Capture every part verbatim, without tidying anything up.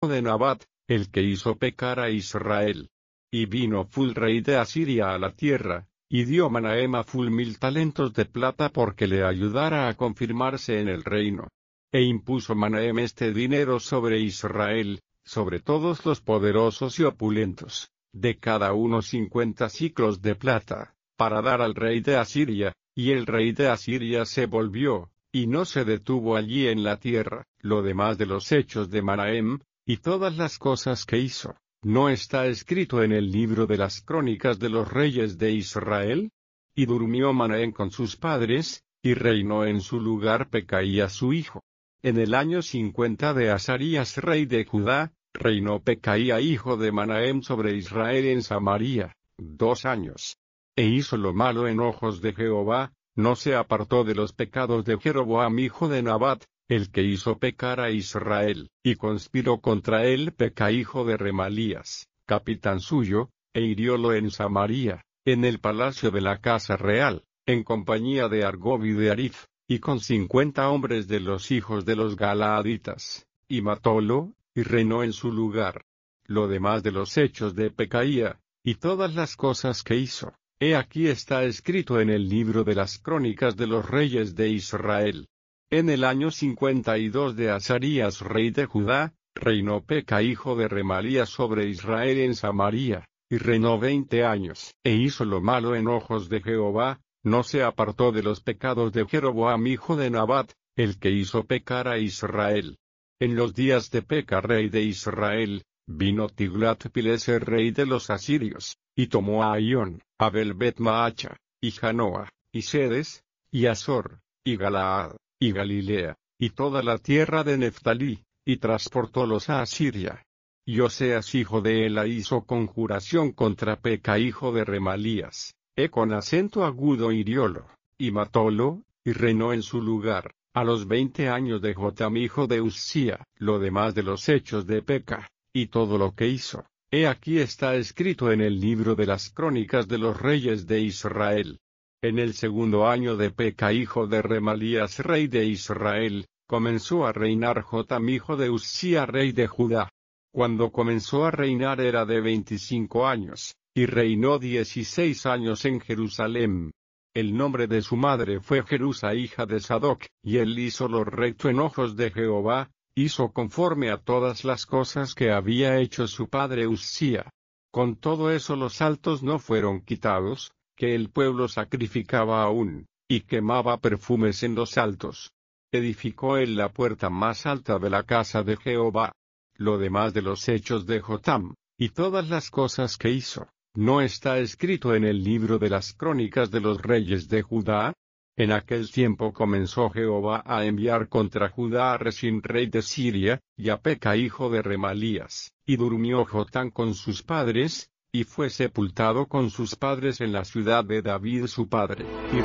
hijo de Nabat, el que hizo pecar a Israel. Y vino Ful rey de Asiria a la tierra, y dio Manahem a Ful mil talentos de plata porque le ayudara a confirmarse en el reino. E impuso Manahem este dinero sobre Israel, sobre todos los poderosos y opulentos, de cada uno cincuenta siclos de plata, para dar al rey de Asiria, y el rey de Asiria se volvió, y no se detuvo allí en la tierra. Lo demás de los hechos de Manahem, y todas las cosas que hizo, ¿no está escrito en el libro de las crónicas de los reyes de Israel? Y durmió Manahem con sus padres, y reinó en su lugar Pecaía su hijo. En el año cincuenta de Azarías rey de Judá, reinó Pecaía hijo de Manahem sobre Israel en Samaria, dos años. E hizo lo malo en ojos de Jehová, no se apartó de los pecados de Jeroboam hijo de Nabat, el que hizo pecar a Israel, y conspiró contra él Peca hijo de Remalías, capitán suyo, e hiriólo en Samaria, en el palacio de la casa real, en compañía de Argob y de Arif, y con cincuenta hombres de los hijos de los Galaaditas, y matólo, y reinó en su lugar. Lo demás de los hechos de Pecaía, y todas las cosas que hizo, he aquí está escrito en el libro de las crónicas de los reyes de Israel. En el año cincuenta y dos de Azarías rey de Judá, reinó Peca hijo de Remalías sobre Israel en Samaria, y reinó veinte años. E hizo lo malo en ojos de Jehová, no se apartó de los pecados de Jeroboam hijo de Nabat, el que hizo pecar a Israel. En los días de Peca rey de Israel, vino Tiglat-Pileser rey de los asirios, y tomó a Aión, a Abel-Bet-Maacha, y Janoa, y Sedes, y Azor, y Galaad, y Galilea, y toda la tierra de Neftalí, y transportólos a Asiria. Y Oseas hijo de Ela hizo conjuración contra Peca hijo de Remalías, e con acento agudo hiriólo, y matólo, y reinó en su lugar, a los veinte años de Jotam hijo de Uzía. Lo demás de los hechos de Peca, y todo lo que hizo, he aquí está escrito en el libro de las crónicas de los reyes de Israel. En el segundo año de Peca hijo de Remalías rey de Israel, comenzó a reinar Jotam hijo de Uzía rey de Judá. Cuando comenzó a reinar era de veinticinco años, y reinó dieciséis años en Jerusalén. El nombre de su madre fue Jerusa hija de Sadoc, y él hizo lo recto en ojos de Jehová, hizo conforme a todas las cosas que había hecho su padre Uzía. Con todo eso los altos no fueron quitados, que el pueblo sacrificaba aún, y quemaba perfumes en los altos. Edificó él la puerta más alta de la casa de Jehová. Lo demás de los hechos de Jotam, y todas las cosas que hizo, ¿no está escrito en el libro de las crónicas de los reyes de Judá? En aquel tiempo comenzó Jehová a enviar contra Judá a Resín rey de Siria, y a Peca hijo de Remalías, y durmió Jotam con sus padres, y fue sepultado con sus padres en la ciudad de David su padre, y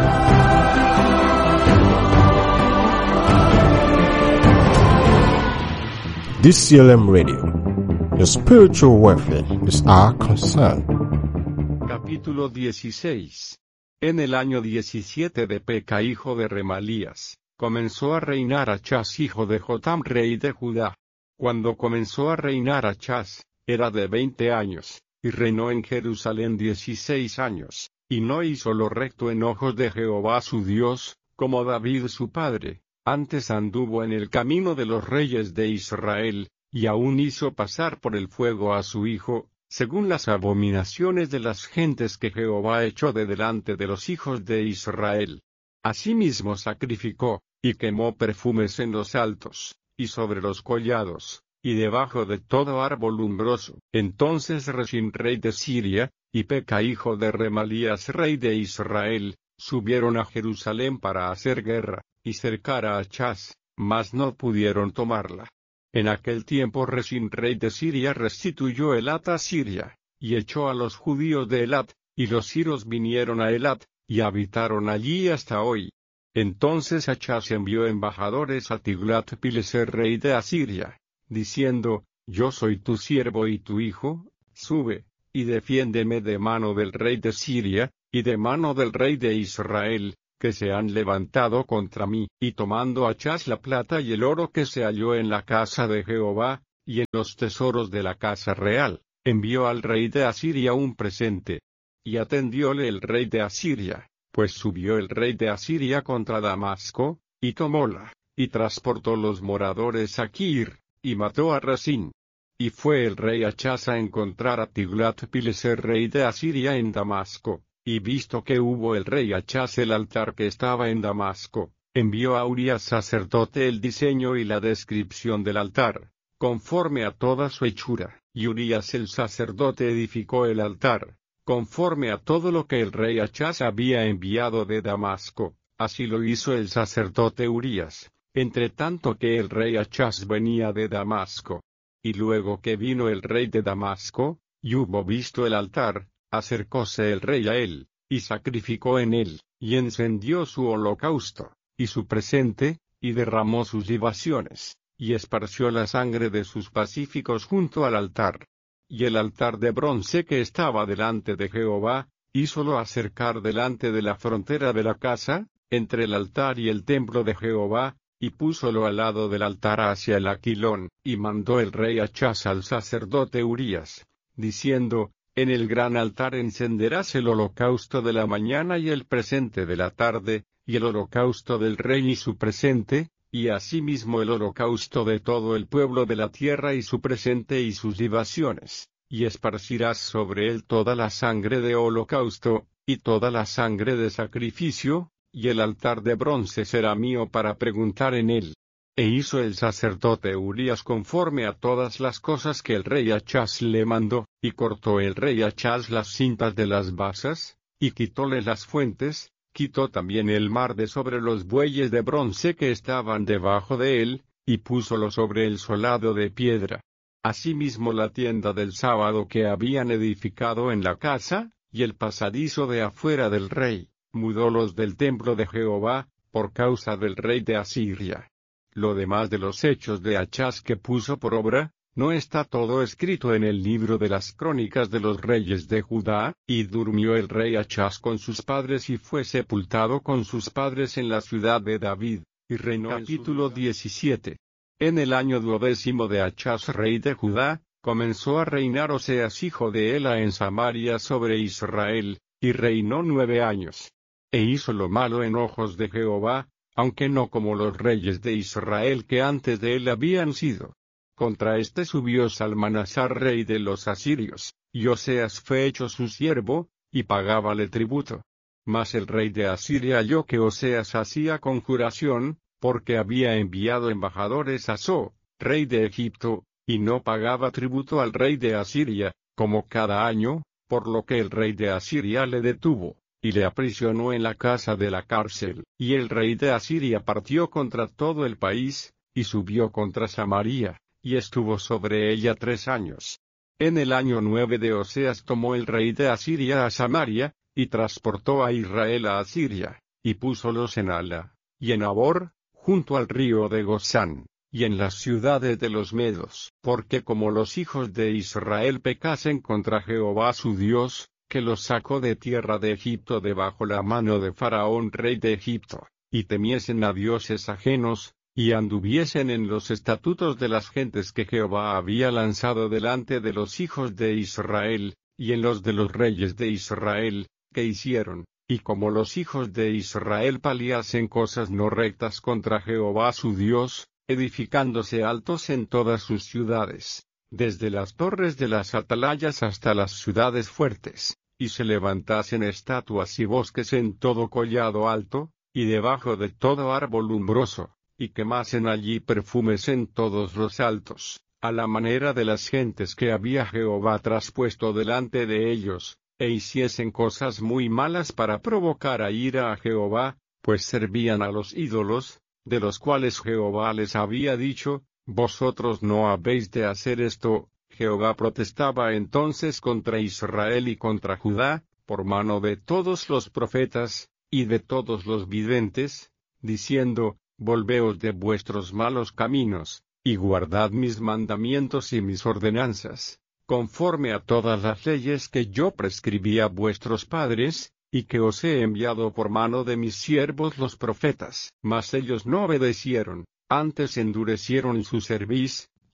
reinó. D C L M Radio. Your spiritual welfare is our concern. Capítulo dieciséis. En el año diecisiete de Peca hijo de Remalías, comenzó a reinar Achaz hijo de Jotam rey de Judá. Cuando comenzó a reinar Achaz, era de veinte años, y reinó en Jerusalén dieciséis años, y no hizo lo recto en ojos de Jehová su Dios, como David su padre. Antes anduvo en el camino de los reyes de Israel, y aún hizo pasar por el fuego a su hijo, según las abominaciones de las gentes que Jehová echó de delante de los hijos de Israel. Asimismo sacrificó, y quemó perfumes en los altos, y sobre los collados, y debajo de todo árbol umbroso. Entonces Resín rey de Siria, y Peca hijo de Remalías rey de Israel, subieron a Jerusalén para hacer guerra, y cercar a Achaz, mas no pudieron tomarla. En aquel tiempo Resín rey de Siria restituyó Elat a Siria, y echó a los judíos de Elat, y los siros vinieron a Elat, y habitaron allí hasta hoy. Entonces Achaz envió embajadores a Tiglat-Pileser rey de Asiria, diciendo, yo soy tu siervo y tu hijo, sube, y defiéndeme de mano del rey de Siria, y de mano del rey de Israel, que se han levantado contra mí. Y tomando Achaz la plata y el oro que se halló en la casa de Jehová, y en los tesoros de la casa real, envió al rey de Asiria un presente. Y atendióle el rey de Asiria, pues subió el rey de Asiria contra Damasco, y tomóla, y transportó los moradores a Kir, y mató a Resín. Y fue el rey Achaz a encontrar a Tiglat-Pileser rey de Asiria en Damasco, y visto que hubo el rey Achaz el altar que estaba en Damasco, envió a Urías sacerdote el diseño y la descripción del altar, conforme a toda su hechura, y Urías el sacerdote edificó el altar, conforme a todo lo que el rey Achaz había enviado de Damasco, así lo hizo el sacerdote Urías, entre tanto que el rey Achaz venía de Damasco. Y luego que vino el rey de Damasco, y hubo visto el altar, acercóse el rey a él, y sacrificó en él, y encendió su holocausto, y su presente, y derramó sus libaciones, y esparció la sangre de sus pacíficos junto al altar. Y el altar de bronce que estaba delante de Jehová, hízolo acercar delante de la frontera de la casa, entre el altar y el templo de Jehová, y púsolo al lado del altar hacia el aquilón, y mandó el rey Achaz al sacerdote Urías, diciendo, en el gran altar encenderás el holocausto de la mañana y el presente de la tarde, y el holocausto del rey y su presente, y asimismo el holocausto de todo el pueblo de la tierra y su presente y sus libaciones, y esparcirás sobre él toda la sangre de holocausto, y toda la sangre de sacrificio, y el altar de bronce será mío para preguntar en él. E hizo el sacerdote Urías conforme a todas las cosas que el rey Achaz le mandó, y cortó el rey Achaz las cintas de las basas, y quitóle las fuentes, quitó también el mar de sobre los bueyes de bronce que estaban debajo de él, y púsolo sobre el solado de piedra. Asimismo la tienda del sábado que habían edificado en la casa, y el pasadizo de afuera del rey, mudólos del templo de Jehová, por causa del rey de Asiria. Lo demás de los hechos de Achaz que puso por obra, ¿no está todo escrito en el libro de las crónicas de los reyes de Judá? Y durmió el rey Achaz con sus padres y fue sepultado con sus padres en la ciudad de David, y reinó. Capítulo diecisiete. En el año duodécimo de Achaz rey de Judá, comenzó a reinar Oseas hijo de Ela en Samaria sobre Israel, y reinó nueve años. E hizo lo malo en ojos de Jehová, aunque no como los reyes de Israel que antes de él habían sido. Contra éste subió Salmanasar rey de los asirios, y Oseas fue hecho su siervo, y pagábale tributo. Mas el rey de Asiria halló que Oseas hacía conjuración, porque había enviado embajadores a So, rey de Egipto, y no pagaba tributo al rey de Asiria, como cada año, por lo que el rey de Asiria le detuvo, y le aprisionó en la casa de la cárcel. Y el rey de Asiria partió contra todo el país, y subió contra Samaria, y estuvo sobre ella tres años. En el año nueve de Oseas tomó el rey de Asiria a Samaria, y transportó a Israel a Asiria, y púsolos en Ala, y en Abor, junto al río de Gozán, y en las ciudades de los medos, porque como los hijos de Israel pecasen contra Jehová su Dios, que los sacó de tierra de Egipto debajo la mano de Faraón rey de Egipto, y temiesen a dioses ajenos, y anduviesen en los estatutos de las gentes que Jehová había lanzado delante de los hijos de Israel, y en los de los reyes de Israel, que hicieron, y como los hijos de Israel paliasen cosas no rectas contra Jehová su Dios, edificándose altos en todas sus ciudades, desde las torres de las atalayas hasta las ciudades fuertes, y se levantasen estatuas y bosques en todo collado alto, y debajo de todo árbol umbroso, y quemasen allí perfumes en todos los altos, a la manera de las gentes que había Jehová traspuesto delante de ellos, e hiciesen cosas muy malas para provocar a ira a Jehová, pues servían a los ídolos, de los cuales Jehová les había dicho, vosotros no habéis de hacer esto. Jehová protestaba entonces contra Israel y contra Judá, por mano de todos los profetas, y de todos los videntes, diciendo, volveos de vuestros malos caminos, y guardad mis mandamientos y mis ordenanzas, conforme a todas las leyes que yo prescribí a vuestros padres, y que os he enviado por mano de mis siervos los profetas. Mas ellos no obedecieron, antes endurecieron su cerviz,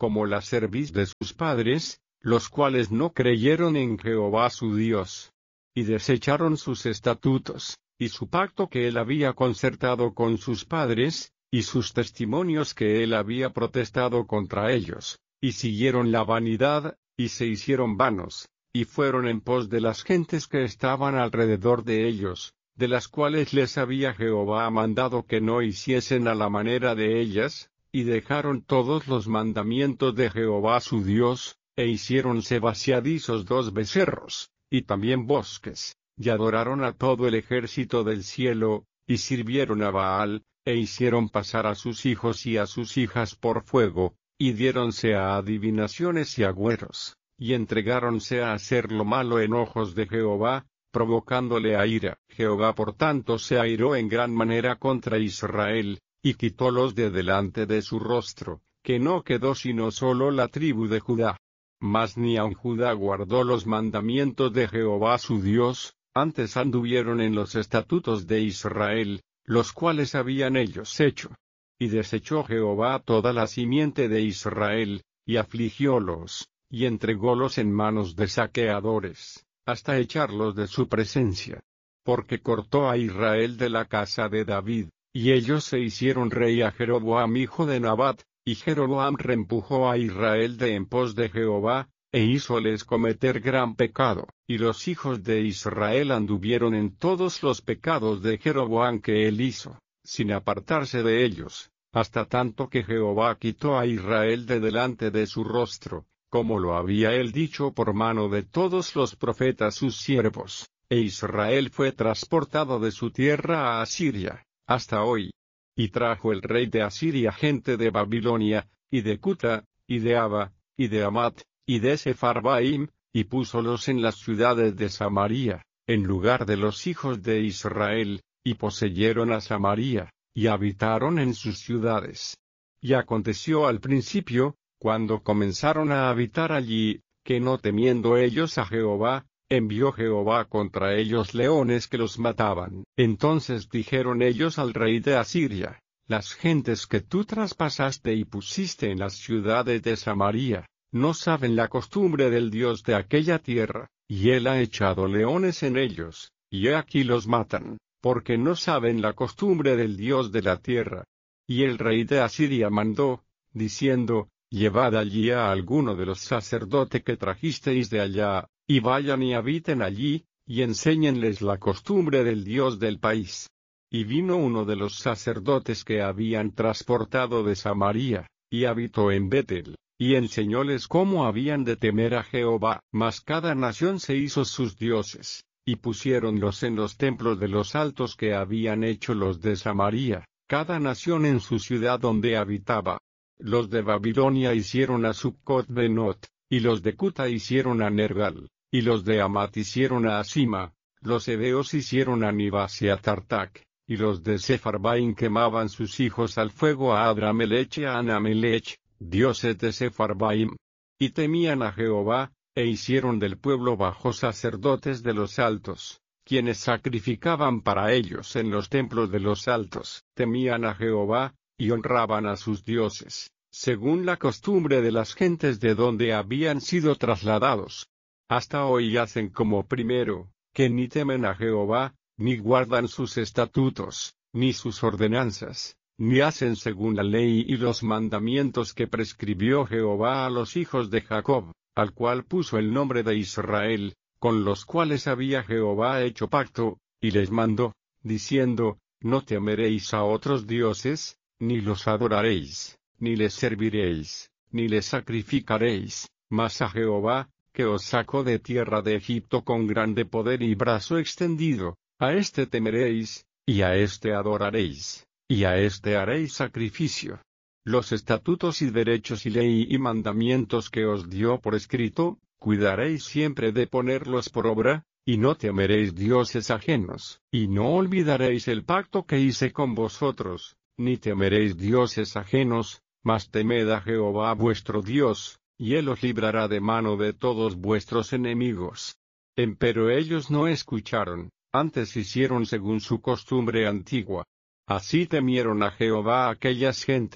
como la cerviz de sus padres, los cuales no creyeron en Jehová su Dios, y desecharon sus estatutos, y su pacto que él había concertado con sus padres, y sus testimonios que él había protestado contra ellos, y siguieron la vanidad, y se hicieron vanos, y fueron en pos de las gentes que estaban alrededor de ellos, de las cuales les había Jehová mandado que no hiciesen a la manera de ellas, y dejaron todos los mandamientos de Jehová su Dios, e hiciéronse vaciadizos dos becerros, y también bosques, y adoraron a todo el ejército del cielo, y sirvieron a Baal, e hicieron pasar a sus hijos y a sus hijas por fuego, y diéronse a adivinaciones y agüeros, y entregáronse a hacer lo malo en ojos de Jehová, provocándole a ira. Jehová por tanto se airó en gran manera contra Israel, y quitólos de delante de su rostro, que no quedó sino solo la tribu de Judá. Mas ni aun Judá guardó los mandamientos de Jehová su Dios, antes anduvieron en los estatutos de Israel, los cuales habían ellos hecho. Y desechó Jehová toda la simiente de Israel, y afligiólos, y entrególos en manos de saqueadores, hasta echarlos de su presencia. Porque cortó a Israel de la casa de David, y ellos se hicieron rey a Jeroboam hijo de Nabat, y Jeroboam reempujó a Israel de en pos de Jehová, e hízoles cometer gran pecado, y los hijos de Israel anduvieron en todos los pecados de Jeroboam que él hizo, sin apartarse de ellos, hasta tanto que Jehová quitó a Israel de delante de su rostro, como lo había él dicho por mano de todos los profetas sus siervos, e Israel fue transportado de su tierra a Asiria, hasta hoy. Y trajo el rey de Asiria gente de Babilonia, y de Cuta, y de Aba, y de Amat, y de Sepharvaim, y púsolos en las ciudades de Samaria, en lugar de los hijos de Israel, y poseyeron a Samaria, y habitaron en sus ciudades. Y aconteció al principio, cuando comenzaron a habitar allí, que no temiendo ellos a Jehová, envió Jehová contra ellos leones que los mataban. Entonces dijeron ellos al rey de Asiria: las gentes que tú traspasaste y pusiste en las ciudades de Samaria, no saben la costumbre del Dios de aquella tierra, y él ha echado leones en ellos, y he aquí los matan, porque no saben la costumbre del Dios de la tierra. Y el rey de Asiria mandó, diciendo: llevad allí a alguno de los sacerdotes que trajisteis de allá, y vayan y habiten allí, y enséñenles la costumbre del Dios del país. Y vino uno de los sacerdotes que habían transportado de Samaria, y habitó en Betel, y enseñóles cómo habían de temer a Jehová. Mas cada nación se hizo sus dioses, y pusiéronlos en los templos de los altos que habían hecho los de Samaria, cada nación en su ciudad donde habitaba. Los de Babilonia hicieron a Sucot-Benot, y los de Cuta hicieron a Nergal, y los de Amat hicieron a Asima, los heveos hicieron a Nibas y a Tartac, y los de Sepharvaim quemaban sus hijos al fuego a Adramelech y a Anamelech, dioses de Sepharvaim. Y temían a Jehová, e hicieron del pueblo bajos sacerdotes de los altos, quienes sacrificaban para ellos en los templos de los altos. Temían a Jehová, y honraban a sus dioses, según la costumbre de las gentes de donde habían sido trasladados. Hasta hoy hacen como primero, que ni temen a Jehová, ni guardan sus estatutos, ni sus ordenanzas, ni hacen según la ley y los mandamientos que prescribió Jehová a los hijos de Jacob, al cual puso el nombre de Israel, con los cuales había Jehová hecho pacto, y les mandó, diciendo: no temeréis a otros dioses, ni los adoraréis, ni les serviréis, ni les sacrificaréis, mas a Jehová, que os sacó de tierra de Egipto con grande poder y brazo extendido, a éste temeréis, y a éste adoraréis, y a éste haréis sacrificio. Los estatutos y derechos y ley y mandamientos que os dio por escrito, cuidaréis siempre de ponerlos por obra, y no temeréis dioses ajenos, y no olvidaréis el pacto que hice con vosotros, ni temeréis dioses ajenos, mas temed a Jehová vuestro Dios, y él os librará de mano de todos vuestros enemigos. Empero ellos no escucharon, antes hicieron según su costumbre antigua. Así temieron a Jehová aquellas gentes,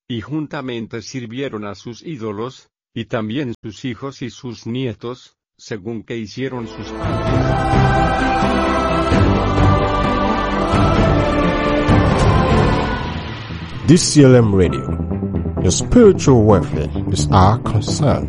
y juntamente sirvieron a sus ídolos, y también sus hijos y sus nietos, según que hicieron sus padres. D C L M Radio. Your spiritual welfare is our concern.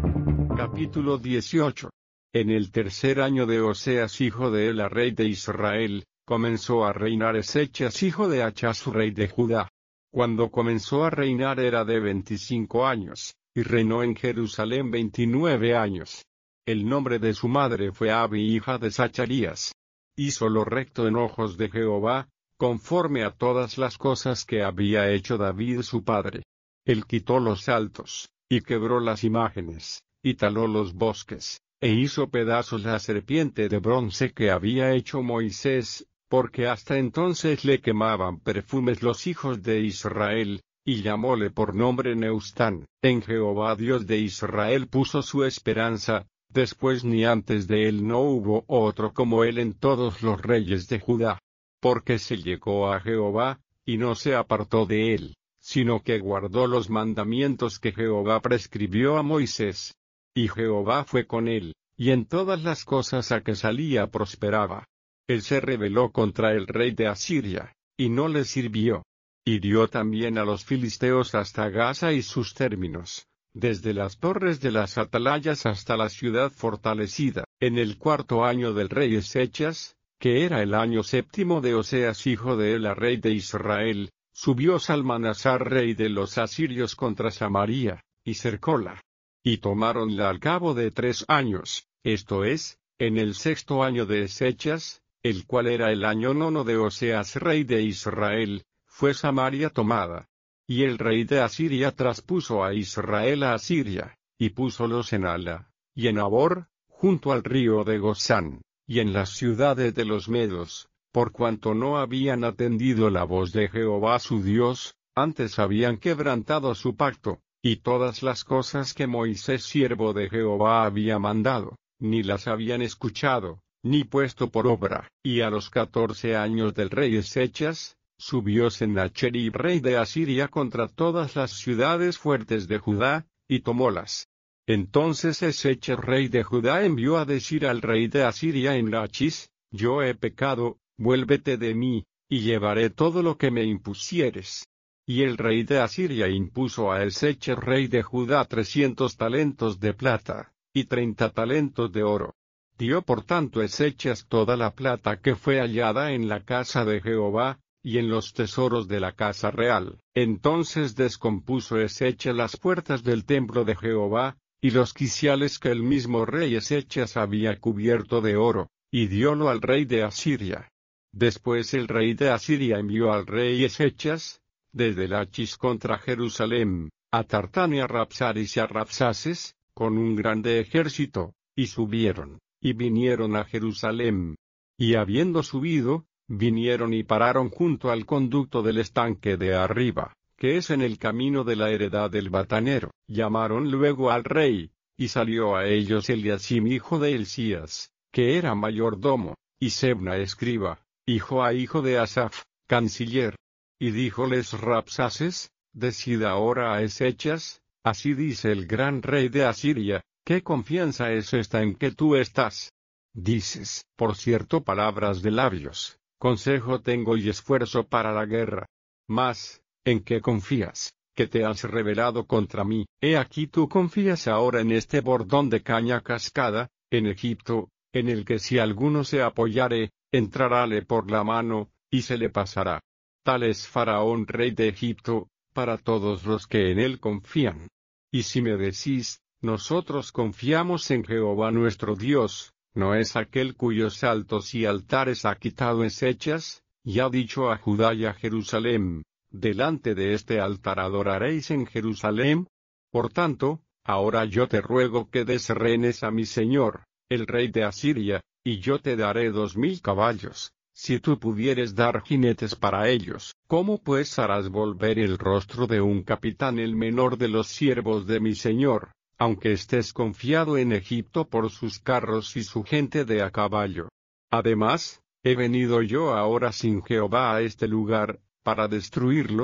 Capítulo dieciocho. En el tercer año de Oseas hijo de Ela rey de Israel, comenzó a reinar Ezequías hijo de Achaz rey de Judá. Cuando comenzó a reinar era de veinticinco años, y reinó en Jerusalén veintinueve años. El nombre de su madre fue Abi hija de Zacarías. Hizo lo recto en ojos de Jehová, conforme a todas las cosas que había hecho David su padre. Él quitó los altos, y quebró las imágenes, y taló los bosques, e hizo pedazos la serpiente de bronce que había hecho Moisés, porque hasta entonces le quemaban perfumes los hijos de Israel, y llamóle por nombre Neustán. En Jehová Dios de Israel puso su esperanza, después ni antes de él no hubo otro como él en todos los reyes de Judá. Porque se llegó a Jehová, y no se apartó de él, sino que guardó los mandamientos que Jehová prescribió a Moisés. Y Jehová fue con él, y en todas las cosas a que salía prosperaba. Él se rebeló contra el rey de Asiria, y no le sirvió. Hirió también a los filisteos hasta Gaza y sus términos, desde las torres de las atalayas hasta la ciudad fortalecida. En el cuarto año del rey Ezequías, que era el año séptimo de Oseas hijo de Ela rey de Israel, subió Salmanasar rey de los asirios contra Samaria, y cercóla. Y tomáronla al cabo de tres años, esto es, en el sexto año de Ezequías, el cual era el año nono de Oseas rey de Israel, fue Samaria tomada. Y el rey de Asiria traspuso a Israel a Asiria, y púsolos en Ala, y en Abor, junto al río de Gozán, y en las ciudades de los medos, por cuanto no habían atendido la voz de Jehová su Dios, antes habían quebrantado su pacto, y todas las cosas que Moisés siervo de Jehová había mandado, ni las habían escuchado, ni puesto por obra. Y a los catorce años del rey Ezequías, subió Sennacherib rey de Asiria contra todas las ciudades fuertes de Judá, y tomólas. Entonces Ezequías rey de Judá envió a decir al rey de Asiria en Lachis: Yo he pecado, vuélvete de mí, y llevaré todo lo que me impusieres. Y el rey de Asiria impuso a Ezequías rey de Judá trescientos talentos de plata, y treinta talentos de oro. Dio por tanto Ezequías toda la plata que fue hallada en la casa de Jehová, y en los tesoros de la casa real. Entonces descompuso Ezequías las puertas del templo de Jehová, y los quiciales que el mismo rey Ezequías había cubierto de oro, y diólo al rey de Asiria. Después el rey de Asiria envió al rey Ezequías, desde Lachis contra Jerusalén, a Tartán y a Rabsaris y a Rabsaces, con un grande ejército, y subieron, y vinieron a Jerusalén. Y habiendo subido, vinieron y pararon junto al conducto del estanque de arriba, que es en el camino de la heredad del batanero. Llamaron luego al rey, y salió a ellos Eliacim hijo de Hilcías, que era mayordomo, y Sebna escriba, hijo a hijo de Asaf, canciller. Y díjoles Rabsaces: Decid ahora a Ezequías: Así dice el gran rey de Asiria, ¿qué confianza es esta en que tú estás? Dices, por cierto, palabras de labios, consejo tengo y esfuerzo para la guerra. Mas, ¿en qué confías, que te has rebelado contra mí? He aquí tú confías ahora en este bordón de caña cascada, en Egipto, en el que si alguno se apoyare, entrarále por la mano, y se le pasará. Tal es Faraón rey de Egipto, para todos los que en él confían. Y si me decís, nosotros confiamos en Jehová nuestro Dios, ¿no es aquel cuyos altos y altares ha quitado Ezequías, y ha dicho a Judá y a Jerusalén: delante de este altar adoraréis en Jerusalén? Por tanto, ahora yo te ruego que des rehenes a mi señor, el rey de Asiria, y yo te daré dos mil caballos, si tú pudieres dar jinetes para ellos. ¿Cómo pues harás volver el rostro de un capitán el menor de los siervos de mi señor, aunque estés confiado en Egipto por sus carros y su gente de a caballo? Además, ¿he venido yo ahora sin Jehová a este lugar, para destruirlo?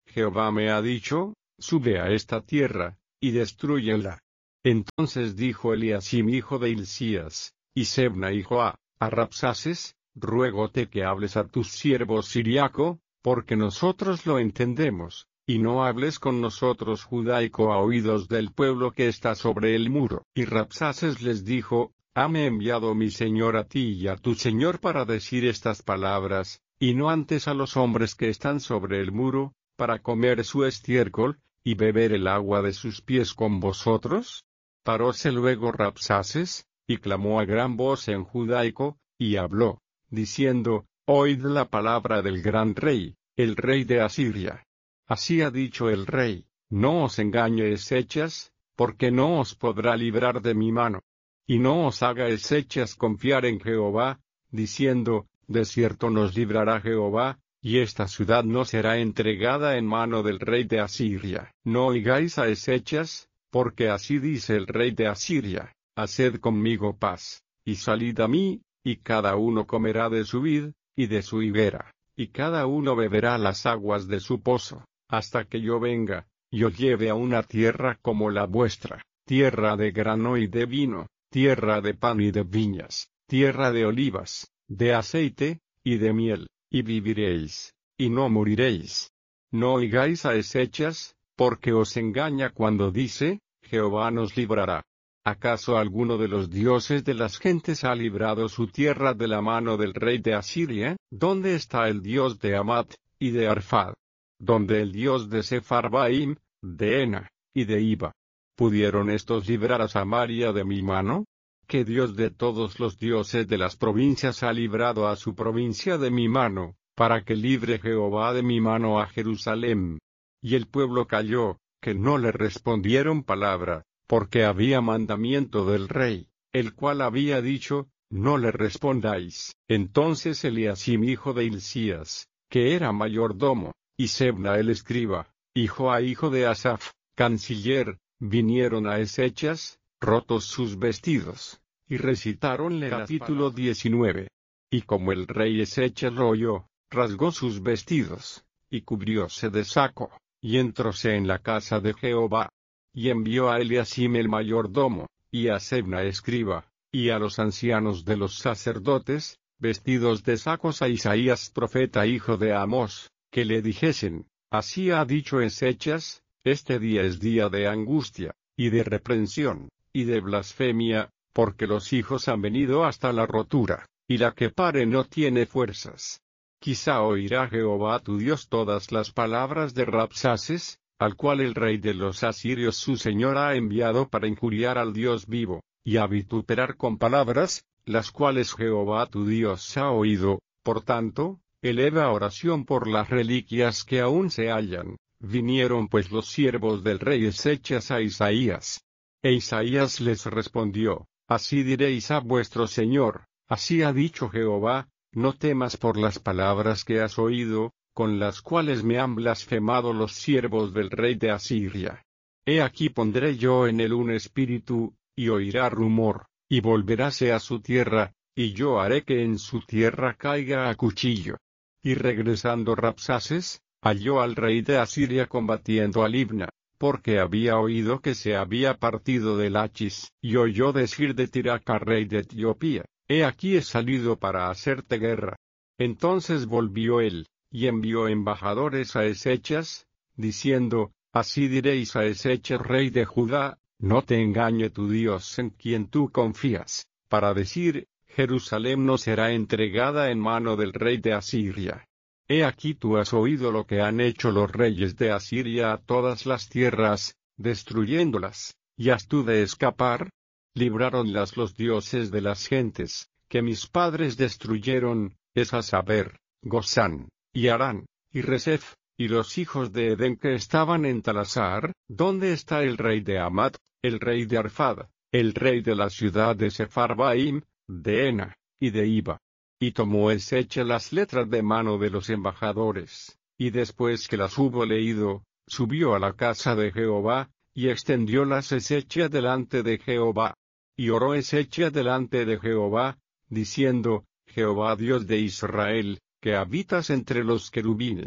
Jehová me ha dicho, sube a esta tierra, y destrúyela. Entonces dijo Eliasim hijo de Hilcías, y Sebna hijo a, a Rabsaces, ruégote que hables a tus siervos Siriaco, porque nosotros lo entendemos, y no hables con nosotros judaico a oídos del pueblo que está sobre el muro. Y Rabsaces les dijo, hame enviado mi señor a ti y a tu señor para decir estas palabras, y no antes a los hombres que están sobre el muro, para comer su estiércol, y beber el agua de sus pies con vosotros. Paróse luego Rabsaces, y clamó a gran voz en judaico, y habló, diciendo, oíd la palabra del gran rey, el rey de Asiria. Así ha dicho el rey, no os engañe Ezechas, porque no os podrá librar de mi mano. Y no os haga Ezechas confiar en Jehová, diciendo, de cierto nos librará Jehová, y esta ciudad no será entregada en mano del rey de Asiria. No oigáis a Ezechas, porque así dice el rey de Asiria, haced conmigo paz, y salid a mí, y cada uno comerá de su vid, y de su higuera, y cada uno beberá las aguas de su pozo, hasta que yo venga, y os lleve a una tierra como la vuestra, tierra de grano y de vino, tierra de pan y de viñas, tierra de olivas, de aceite, y de miel, y viviréis, y no moriréis. No oigáis a Ezechas, porque os engaña cuando dice, Jehová nos librará. ¿Acaso alguno de los dioses de las gentes ha librado su tierra de la mano del rey de Asiria? ¿Dónde está el dios de Amat, y de Arfad? ¿Dónde el dios de Sepharvaim, de Ena, y de Iba? ¿Pudieron estos librar a Samaria de mi mano? ¿Qué dios de todos los dioses de las provincias ha librado a su provincia de mi mano, para que libre Jehová de mi mano a Jerusalén? Y el pueblo calló, que no le respondieron palabra, porque había mandamiento del rey, el cual había dicho, no le respondáis. Entonces Eliasim hijo de Hilcías, que era mayordomo, y Sebna el escriba, hijo a hijo de Asaph, canciller, vinieron a Ezechas, rotos sus vestidos, y recitáronle el capítulo diecinueve. Y como el rey Ezechas lo oyó, rasgó sus vestidos, y cubrióse de saco, y entróse en la casa de Jehová. Y envió a Eliasim el mayordomo, y a Sebna escriba, y a los ancianos de los sacerdotes, vestidos de sacos a Isaías profeta hijo de Amós, que le dijesen, así ha dicho Ezechas, este día es día de angustia, y de reprensión, y de blasfemia, porque los hijos han venido hasta la rotura, y la que pare no tiene fuerzas. Quizá oirá Jehová tu Dios todas las palabras de Rabsaces, al cual el rey de los asirios su señor ha enviado para injuriar al Dios vivo, y a vituperar con palabras, las cuales Jehová tu Dios ha oído. Por tanto, eleva oración por las reliquias que aún se hallan. Vinieron pues los siervos del rey Ezechas a Isaías. E Isaías les respondió, así diréis a vuestro señor, así ha dicho Jehová, no temas por las palabras que has oído, con las cuales me han blasfemado los siervos del rey de Asiria. He aquí pondré yo en él un espíritu, y oirá rumor, y volveráse a su tierra, y yo haré que en su tierra caiga a cuchillo. Y regresando Rabsaces, halló al rey de Asiria combatiendo a Libna, porque había oído que se había partido de Lachis, y oyó decir de Tiraca rey de Etiopía, he aquí he salido para hacerte guerra. Entonces volvió él, y envió embajadores a Ezechas, diciendo, así diréis a Ezechas rey de Judá, no te engañe tu Dios en quien tú confías, para decir, Jerusalén no será entregada en mano del rey de Asiria. He aquí tú has oído lo que han hecho los reyes de Asiria a todas las tierras, destruyéndolas, y has tú de escapar. Libráronlas los dioses de las gentes, que mis padres destruyeron, es a saber, Gozán, y Harán, y Resef, y los hijos de Edén que estaban en Talasar. ¿Dónde está el rey de Amat, el rey de Arfad, el rey de la ciudad de Sepharvaim, de Ena, y de Iba? Y tomó Ezechas las letras de mano de los embajadores, y después que las hubo leído, subió a la casa de Jehová, y extendiólas Ezechas delante de Jehová. Y oró Ezechas delante de Jehová, diciendo, Jehová Dios de Israel, que habitas entre los querubines,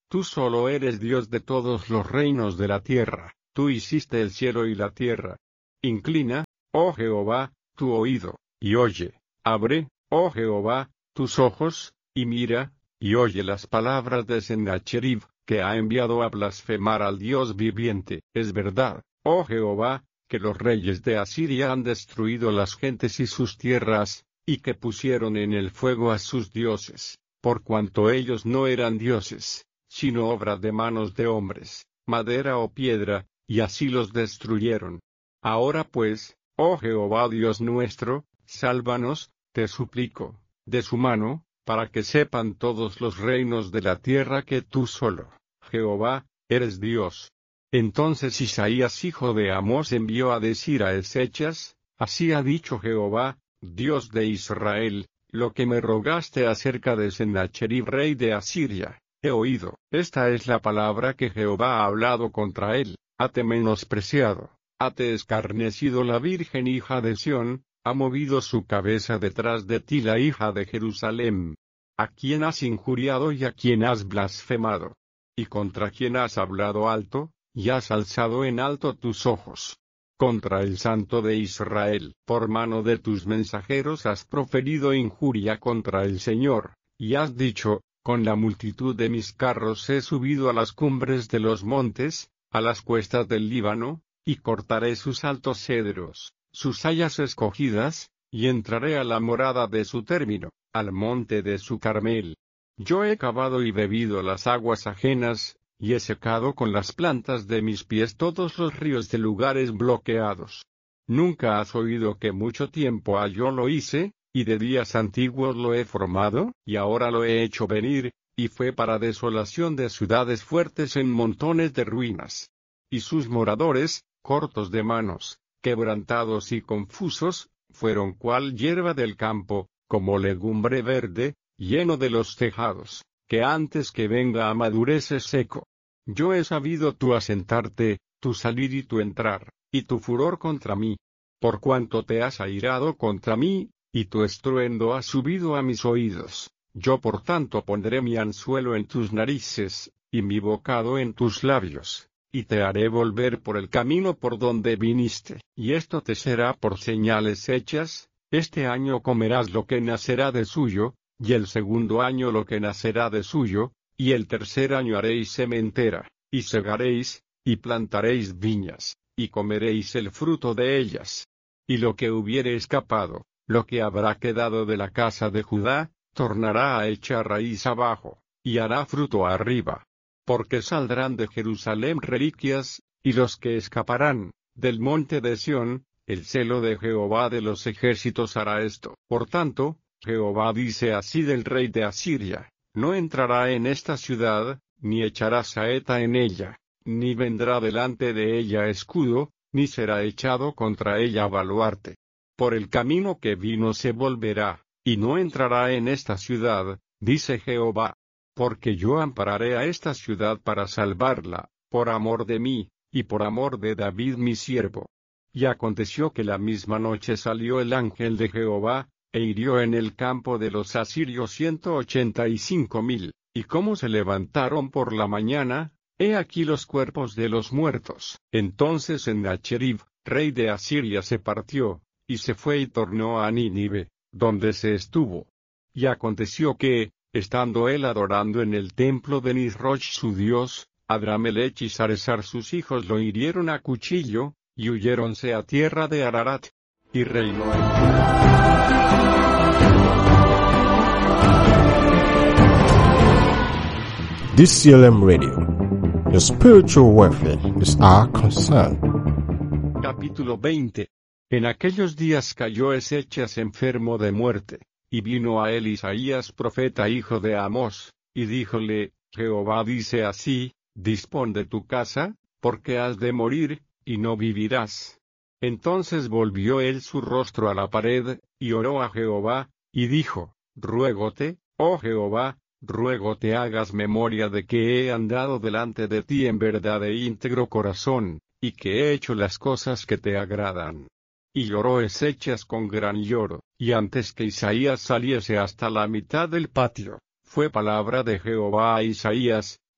Tú solo eres Dios de todos los reinos de la tierra, tú hiciste el cielo y la tierra. Inclina, oh Jehová, tu oído, y oye, abre, oh Jehová, tus ojos, y mira, y oye las palabras de Sennacherib, que ha enviado a blasfemar al Dios viviente. Es verdad, oh Jehová, que los reyes de Asiria han destruido las gentes y sus tierras, y que pusieron en el fuego a sus dioses, por cuanto ellos no eran dioses, sino obra de manos de hombres, madera o piedra, y así los destruyeron. Ahora pues, oh Jehová Dios nuestro, sálvanos, te suplico, de su mano, para que sepan todos los reinos de la tierra que tú solo, Jehová, eres Dios. Entonces Isaías hijo de Amós envió a decir a Ezechas, así ha dicho Jehová, Dios de Israel, lo que me rogaste acerca de Sennacherib rey de Asiria, he oído. Esta es la palabra que Jehová ha hablado contra él, hate menospreciado, hate escarnecido la virgen hija de Sión, ha movido su cabeza detrás de ti la hija de Jerusalén. ¿A quién has injuriado y a quién has blasfemado? ¿Y contra quién has hablado alto, y has alzado en alto tus ojos? Contra el Santo de Israel. Por mano de tus mensajeros has proferido injuria contra el Señor, y has dicho, con la multitud de mis carros he subido a las cumbres de los montes, a las cuestas del Líbano, y cortaré sus altos cedros, sus hayas escogidas, y entraré a la morada de su término, al monte de su Carmel. Yo he cavado y bebido las aguas ajenas, y he secado con las plantas de mis pies todos los ríos de lugares bloqueados. ¿Nunca has oído que mucho tiempo ha yo lo hice, y de días antiguos lo he formado, y ahora lo he hecho venir, y fue para desolación de ciudades fuertes en montones de ruinas? Y sus moradores, cortos de manos, quebrantados y confusos, fueron cual hierba del campo, como legumbre verde, lleno de los tejados, que antes que venga a madurez es seco. Yo he sabido tu asentarte, tu salir y tu entrar, y tu furor contra mí. Por cuanto te has airado contra mí, y tu estruendo ha subido a mis oídos, yo por tanto pondré mi anzuelo en tus narices, y mi bocado en tus labios, y te haré volver por el camino por donde viniste. Y esto te será por señales hechas, este año comerás lo que nacerá de suyo, y el segundo año lo que nacerá de suyo, y el tercer año haréis sementera, y segaréis, y plantaréis viñas, y comeréis el fruto de ellas. Y lo que hubiere escapado, lo que habrá quedado de la casa de Judá, tornará a echar raíz abajo, y hará fruto arriba. Porque saldrán de Jerusalén reliquias, y los que escaparán, del monte de Sión, el celo de Jehová de los ejércitos hará esto. Por tanto, Jehová dice así del rey de Asiria, no entrará en esta ciudad, ni echará saeta en ella, ni vendrá delante de ella escudo, ni será echado contra ella baluarte. Por el camino que vino se volverá, y no entrará en esta ciudad, dice Jehová. Porque yo ampararé a esta ciudad para salvarla, por amor de mí, y por amor de David mi siervo. Y aconteció que la misma noche salió el ángel de Jehová, e hirió en el campo de los asirios ciento ochenta y cinco mil, y como se levantaron por la mañana, he aquí los cuerpos de los muertos. Entonces Sennacherib, rey de Asiria se partió, y se fue y tornó a Nínive, donde se estuvo. Y aconteció que, estando él adorando en el templo de Nisroch su dios, Adramelech y Saresar sus hijos lo hirieron a cuchillo, y huyéronse a tierra de Ararat. Y reinó en D C L M Radio. Your spiritual welfare is our concern. Capítulo veinte. En aquellos días cayó Ezechas enfermo de muerte, y vino a él Isaías profeta hijo de Amós, y díjole, Jehová dice así, dispón de tu casa, porque has de morir, y no vivirás. Entonces volvió él su rostro a la pared, y oró a Jehová, y dijo, ruégote, oh Jehová, ruégote hagas memoria de que he andado delante de ti en verdad e íntegro corazón, y que he hecho las cosas que te agradan. Y lloró Ezechas con gran lloro, y antes que Isaías saliese hasta la mitad del patio, fue palabra de Jehová a Isaías,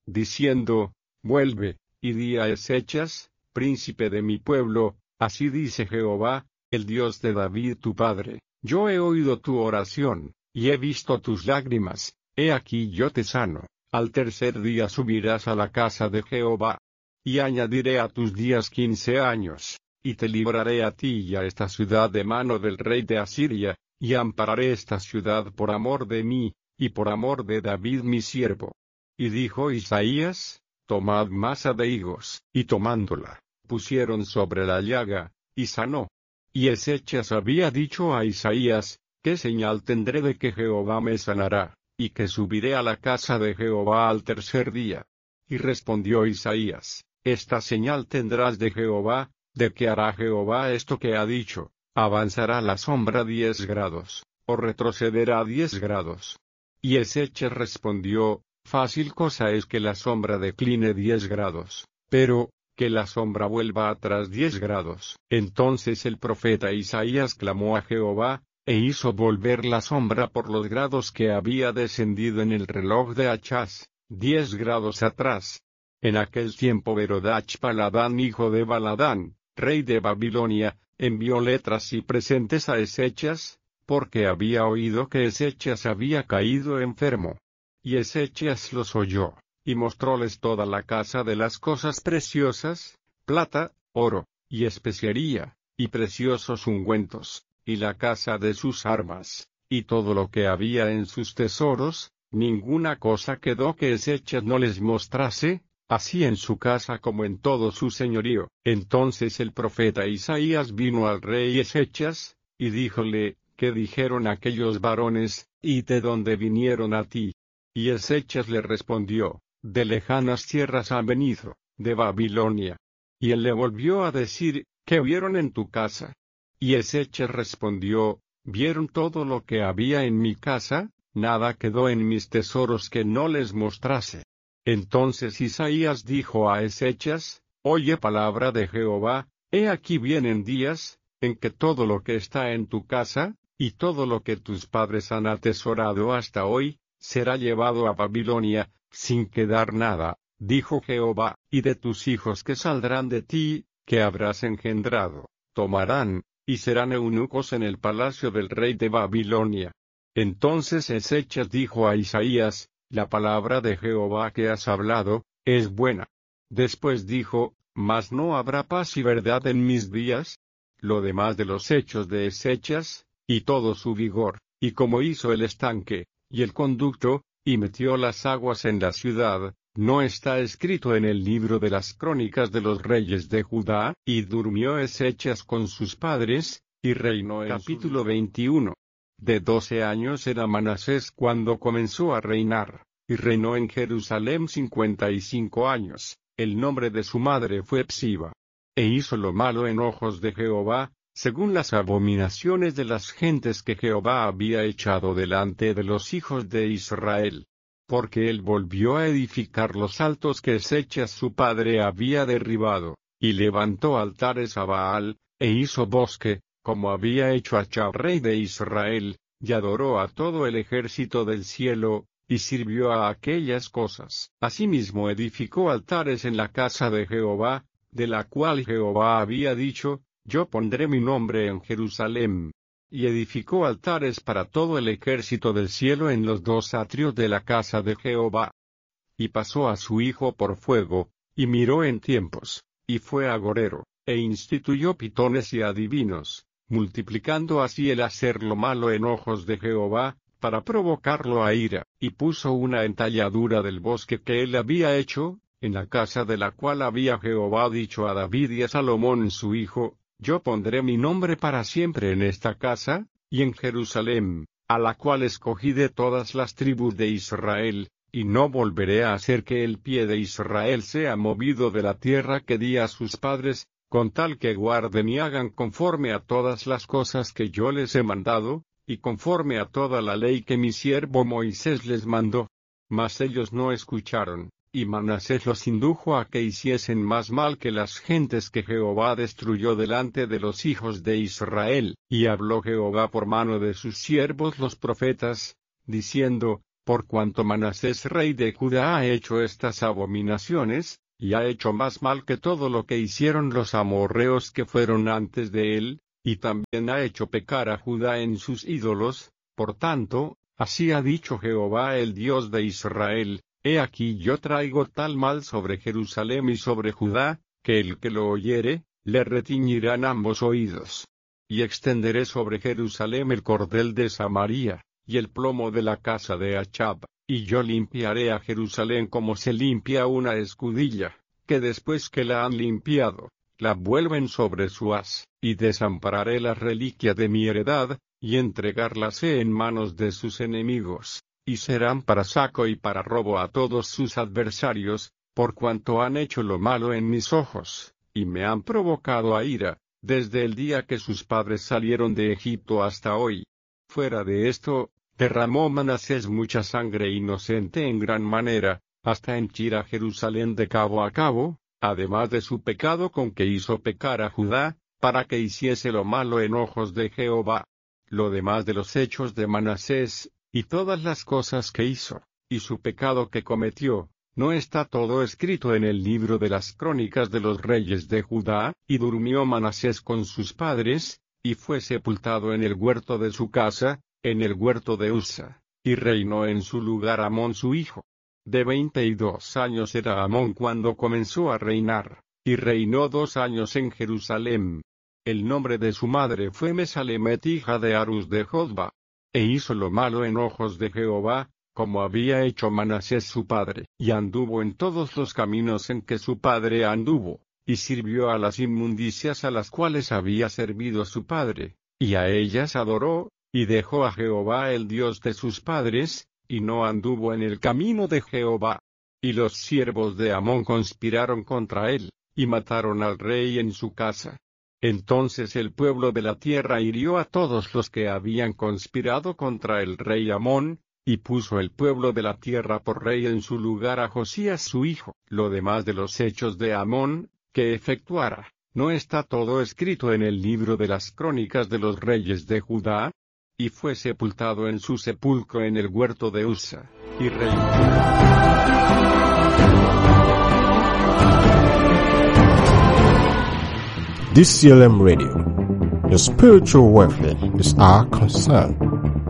diciendo, vuelve, y di a Ezechas, príncipe de mi pueblo, así dice Jehová, el Dios de David tu padre, yo he oído tu oración, y he visto tus lágrimas, he aquí yo te sano, al tercer día subirás a la casa de Jehová. Y añadiré a tus días quince años, y te libraré a ti y a esta ciudad de mano del rey de Asiria, y ampararé esta ciudad por amor de mí, y por amor de David mi siervo. Y dijo Isaías, tomad masa de higos, y tomándola, pusieron sobre la llaga, y sanó. Y Ezechas había dicho a Isaías, ¿qué señal tendré de que Jehová me sanará, y que subiré a la casa de Jehová al tercer día? Y respondió Isaías, esta señal tendrás de Jehová, de que hará Jehová esto que ha dicho, avanzará la sombra diez grados, o retrocederá diez grados. Y Ezechas respondió, fácil cosa es que la sombra decline diez grados, pero, que la sombra vuelva atrás diez grados. Entonces el profeta Isaías clamó a Jehová, e hizo volver la sombra por los grados que había descendido en el reloj de Achaz, diez grados atrás. En aquel tiempo Berodach Baladán hijo de Baladán, rey de Babilonia, envió letras y presentes a Ezechas, porque había oído que Ezechas había caído enfermo. Y Ezechas los oyó, y mostróles toda la casa de las cosas preciosas, plata, oro, y especiería, y preciosos ungüentos, y la casa de sus armas, y todo lo que había en sus tesoros, ninguna cosa quedó que Ezechas no les mostrase, así en su casa como en todo su señorío. Entonces el profeta Isaías vino al rey Ezechas, y díjole, ¿qué dijeron aquellos varones, y de dónde vinieron a ti? Y Ezechas le respondió, de lejanas tierras han venido, de Babilonia. Y él le volvió a decir, ¿qué vieron en tu casa? Y Ezechas respondió, ¿vieron todo lo que había en mi casa? Nada quedó en mis tesoros que no les mostrase. Entonces Isaías dijo a Ezechas, oye palabra de Jehová, he aquí vienen días, en que todo lo que está en tu casa, y todo lo que tus padres han atesorado hasta hoy, será llevado a Babilonia, sin quedar nada, dijo Jehová, y de tus hijos que saldrán de ti, que habrás engendrado, tomarán, y serán eunucos en el palacio del rey de Babilonia. Entonces Ezechas dijo a Isaías, la palabra de Jehová que has hablado, es buena. Después dijo, mas no habrá paz y verdad en mis días. Lo demás de los hechos de Ezechas, y todo su vigor, y como hizo el estanque, y el conducto, y metió las aguas en la ciudad, no está escrito en el libro de las crónicas de los reyes de Judá. Y durmió Ezechas con sus padres, y reinó en capítulo veintiuno. De doce años era Manasés cuando comenzó a reinar, y reinó en Jerusalén cincuenta y cinco años. El nombre de su madre fue Psiba. E hizo lo malo en ojos de Jehová, según las abominaciones de las gentes que Jehová había echado delante de los hijos de Israel. Porque él volvió a edificar los altos que Ezechas su padre había derribado, y levantó altares a Baal, e hizo bosque, como había hecho Achab rey de Israel, y adoró a todo el ejército del cielo, y sirvió a aquellas cosas. Asimismo edificó altares en la casa de Jehová, de la cual Jehová había dicho, yo pondré mi nombre en Jerusalén. Y edificó altares para todo el ejército del cielo en los dos atrios de la casa de Jehová. Y pasó a su hijo por fuego, y miró en tiempos, y fue agorero, e instituyó pitones y adivinos, multiplicando así el hacer lo malo en ojos de Jehová, para provocarlo a ira, y puso una entalladura del bosque que él había hecho, en la casa de la cual había Jehová dicho a David y a Salomón su hijo, yo pondré mi nombre para siempre en esta casa, y en Jerusalén, a la cual escogí de todas las tribus de Israel, y no volveré a hacer que el pie de Israel sea movido de la tierra que di a sus padres, con tal que guarden y hagan conforme a todas las cosas que yo les he mandado, y conforme a toda la ley que mi siervo Moisés les mandó. Mas ellos no escucharon, y Manasés los indujo a que hiciesen más mal que las gentes que Jehová destruyó delante de los hijos de Israel. Y habló Jehová por mano de sus siervos los profetas, diciendo, por cuanto Manasés rey de Judá ha hecho estas abominaciones, y ha hecho más mal que todo lo que hicieron los amorreos que fueron antes de él, y también ha hecho pecar a Judá en sus ídolos. Por tanto, así ha dicho Jehová el Dios de Israel: He aquí yo traigo tal mal sobre Jerusalén y sobre Judá, que el que lo oyere, le retiñirán ambos oídos. Y extenderé sobre Jerusalén el cordel de Samaria, y el plomo de la casa de Achab, y yo limpiaré a Jerusalén como se limpia una escudilla, que después que la han limpiado, la vuelven sobre su haz, y desampararé la reliquia de mi heredad, y entregarlas en manos de sus enemigos, y serán para saco y para robo a todos sus adversarios, por cuanto han hecho lo malo en mis ojos, y me han provocado a ira, desde el día que sus padres salieron de Egipto hasta hoy. Fuera de esto, derramó Manasés mucha sangre inocente en gran manera, hasta henchir a Jerusalén de cabo a cabo, además de su pecado con que hizo pecar a Judá, para que hiciese lo malo en ojos de Jehová. Lo demás de los hechos de Manasés, y todas las cosas que hizo, y su pecado que cometió, ¿no está todo escrito en el libro de las crónicas de los reyes de Judá? Y durmió Manasés con sus padres, y fue sepultado en el huerto de su casa, en el huerto de Usa, y reinó en su lugar Amón su hijo. De veinte y dos años era Amón cuando comenzó a reinar, y reinó dos años en Jerusalén. El nombre de su madre fue Mesalemet hija de Arus de Jotba. E hizo lo malo en ojos de Jehová, como había hecho Manasés su padre, y anduvo en todos los caminos en que su padre anduvo, y sirvió a las inmundicias a las cuales había servido su padre, y a ellas adoró, y dejó a Jehová el Dios de sus padres, y no anduvo en el camino de Jehová. Y los siervos de Amón conspiraron contra él, y mataron al rey en su casa. Entonces el pueblo de la tierra hirió a todos los que habían conspirado contra el rey Amón, y puso el pueblo de la tierra por rey en su lugar a Josías su hijo. Lo demás de los hechos de Amón, que efectuara, ¿no está todo escrito en el libro de las crónicas de los reyes de Judá? Y fue sepultado en su sepulcro en el huerto de Usa, y reinó. D C L M Radio. Your spiritual welfare is our concern.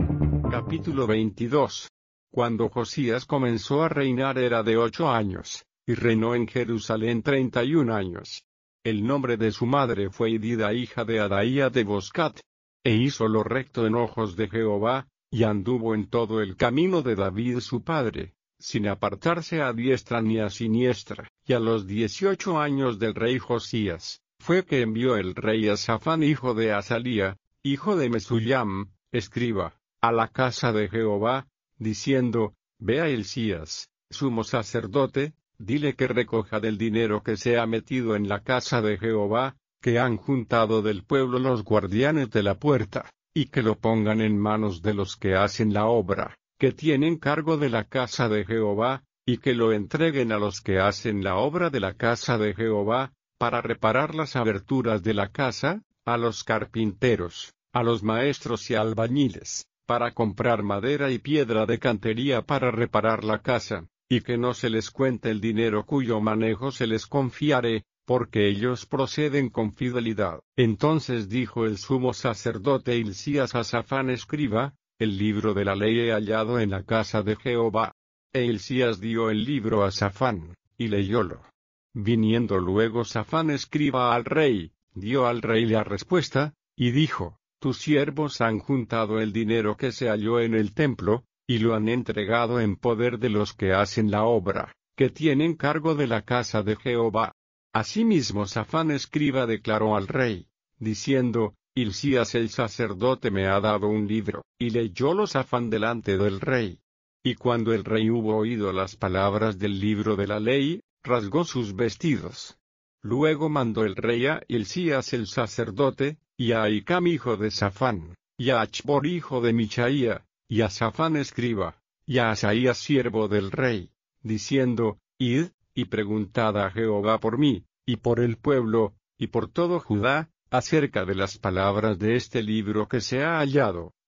Capítulo veintidós. Cuando Josías comenzó a reinar era de ocho años, y reinó en Jerusalén treinta y un años. El nombre de su madre fue Idida hija de Adaía de Boscat. E hizo lo recto en ojos de Jehová, y anduvo en todo el camino de David su padre, sin apartarse a diestra ni a siniestra. Y a los dieciocho años del rey Josías, fue que envió el rey a Safán hijo de Asalía, hijo de Mesullam, escriba, a la casa de Jehová, diciendo: Ve a Hilcías, sumo sacerdote, dile que recoja del dinero que se ha metido en la casa de Jehová, que han juntado del pueblo los guardianes de la puerta, y que lo pongan en manos de los que hacen la obra, que tienen cargo de la casa de Jehová, y que lo entreguen a los que hacen la obra de la casa de Jehová, para reparar las aberturas de la casa, a los carpinteros, a los maestros y albañiles, para comprar madera y piedra de cantería para reparar la casa, y que no se les cuente el dinero cuyo manejo se les confiare, porque ellos proceden con fidelidad. Entonces dijo el sumo sacerdote Hilcías a Safán escriba: El libro de la ley he hallado en la casa de Jehová. E Hilcías dio el libro a Safán, y leyólo. Viniendo luego Safán escriba al rey, dio al rey la respuesta, y dijo: Tus siervos han juntado el dinero que se halló en el templo, y lo han entregado en poder de los que hacen la obra, que tienen cargo de la casa de Jehová. Asimismo Safán escriba declaró al rey, diciendo: Hilcías el sacerdote me ha dado un libro, y leyólo Safán delante del rey. Y cuando el rey hubo oído las palabras del libro de la ley, rasgó sus vestidos. Luego mandó el rey a Hilcías el sacerdote, y a Ahicam hijo de Safán, y a Achbor hijo de Michaía, y a Safán escriba, y a Asaías siervo del rey, diciendo: Id, y preguntad a Jehová por mí, y por el pueblo, y por todo Judá, acerca de las palabras de este libro que se ha hallado,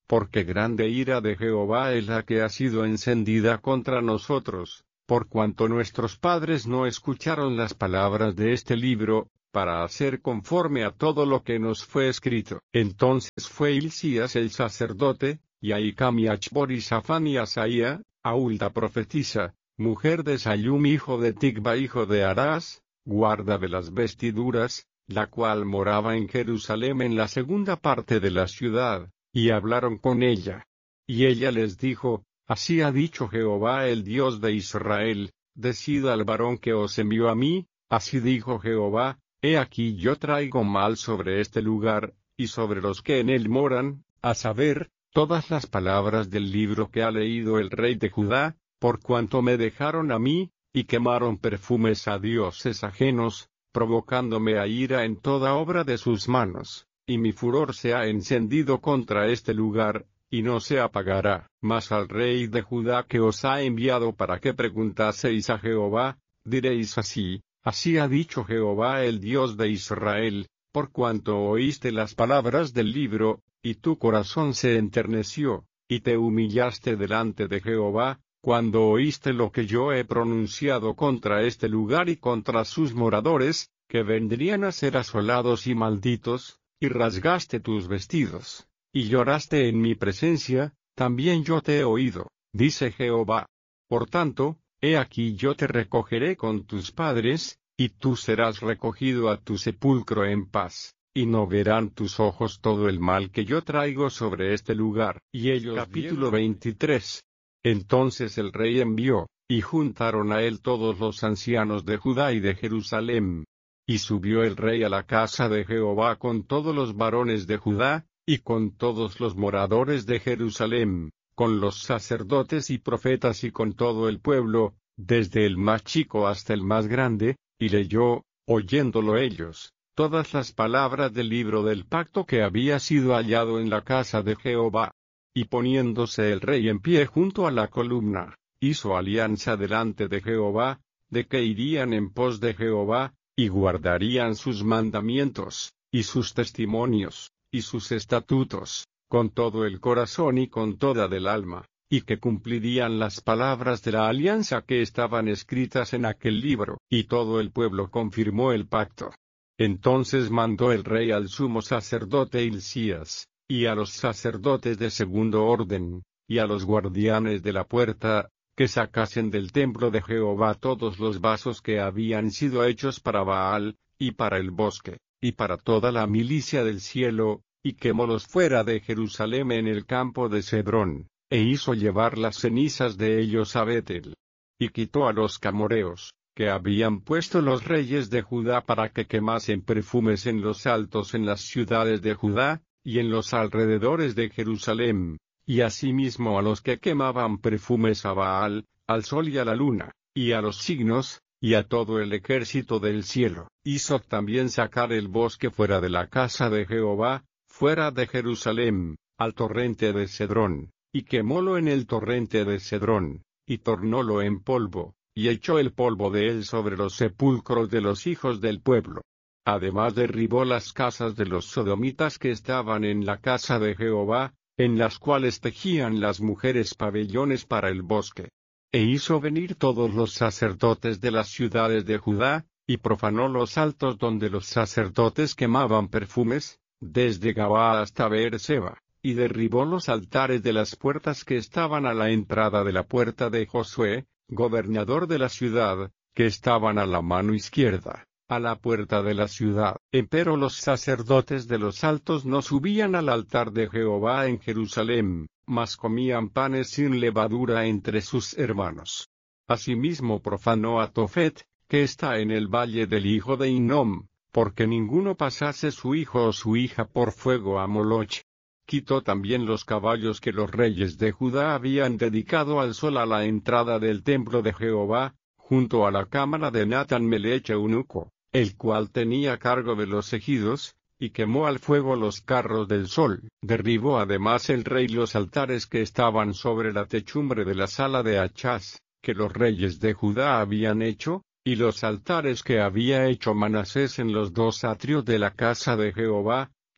porque grande ira de Jehová es la que ha sido encendida contra nosotros, por cuanto nuestros padres no escucharon las palabras de este libro, para hacer conforme a todo lo que nos fue escrito. Entonces fue Hilcías el sacerdote, y Ahicam y Achbor y Safán y Asaía, a Hulda profetisa, mujer de Sallum hijo de Ticba hijo de Arás, guarda de las vestiduras, la cual moraba en Jerusalén en la segunda parte de la ciudad, y hablaron con ella. Y ella les dijo, así ha dicho Jehová el Dios de Israel, decid al varón que os envió a mí, así dijo Jehová, he aquí yo traigo mal sobre este lugar, y sobre los que en él moran, a saber, todas las palabras del libro que ha leído el rey de Judá, por cuanto me dejaron a mí, y quemaron perfumes a dioses ajenos, provocándome a ira en toda obra de sus manos, y mi furor se ha encendido contra este lugar, y no se apagará. Mas al rey de Judá que os ha enviado para que preguntaseis a Jehová, diréis así, así ha dicho Jehová el Dios de Israel, por cuanto oíste las palabras del libro, y tu corazón se enterneció, y te humillaste delante de Jehová, cuando oíste lo que yo he pronunciado contra este lugar y contra sus moradores, que vendrían a ser asolados y malditos, y rasgaste tus vestidos, y lloraste en mi presencia, también yo te he oído, dice Jehová. Por tanto, he aquí yo te recogeré con tus padres, y tú serás recogido a tu sepulcro en paz, y no verán tus ojos todo el mal que yo traigo sobre este lugar. Y ellos Capítulo veintitrés. Entonces el rey envió, y juntaron a él todos los ancianos de Judá y de Jerusalén. Y subió el rey a la casa de Jehová con todos los varones de Judá, y con todos los moradores de Jerusalén, con los sacerdotes y profetas y con todo el pueblo, desde el más chico hasta el más grande, y leyó, oyéndolo ellos, todas las palabras del libro del pacto que había sido hallado en la casa de Jehová. Y poniéndose el rey en pie junto a la columna, hizo alianza delante de Jehová, de que irían en pos de Jehová, y guardarían sus mandamientos, y sus testimonios, y sus estatutos, con todo el corazón y con toda del alma, y que cumplirían las palabras de la alianza que estaban escritas en aquel libro. Y todo el pueblo confirmó el pacto. Entonces mandó el rey al sumo sacerdote Hilcías, y a los sacerdotes de segundo orden, y a los guardianes de la puerta, que sacasen del templo de Jehová todos los vasos que habían sido hechos para Baal, y para el bosque, y para toda la milicia del cielo, y quemólos fuera de Jerusalén en el campo de Cedrón, e hizo llevar las cenizas de ellos a Betel. Y quitó a los camoreos, que habían puesto los reyes de Judá para que quemasen perfumes en los altos en las ciudades de Judá, y en los alrededores de Jerusalén, y asimismo a los que quemaban perfumes a Baal, al sol y a la luna, y a los signos, y a todo el ejército del cielo. Hizo también sacar el bosque fuera de la casa de Jehová, fuera de Jerusalén, al torrente de Cedrón, y quemólo en el torrente de Cedrón, y tornólo en polvo, y echó el polvo de él sobre los sepulcros de los hijos del pueblo. Además derribó las casas de los sodomitas que estaban en la casa de Jehová, en las cuales tejían las mujeres pabellones para el bosque. E hizo venir todos los sacerdotes de las ciudades de Judá, y profanó los altos donde los sacerdotes quemaban perfumes, desde Gabaa hasta Beerseba, y derribó los altares de las puertas que estaban a la entrada de la puerta de Josué, gobernador de la ciudad, que estaban a la mano izquierda, a la puerta de la ciudad. Empero los sacerdotes de los altos no subían al altar de Jehová en Jerusalén, mas comían panes sin levadura entre sus hermanos. Asimismo profanó a Tofet, que está en el valle del hijo de Hinnom, porque ninguno pasase su hijo o su hija por fuego a Moloch. Quitó también los caballos que los reyes de Judá habían dedicado al sol a la entrada del templo de Jehová, junto a la cámara de Natán Melech eunuco, el cual tenía cargo de los ejidos, y quemó al fuego los carros del sol. Derribó además el rey los altares que estaban sobre la techumbre de la sala de Achaz, que los reyes de Judá habían hecho, y los altares que había hecho Manasés en los dos atrios de la casa de Jehová,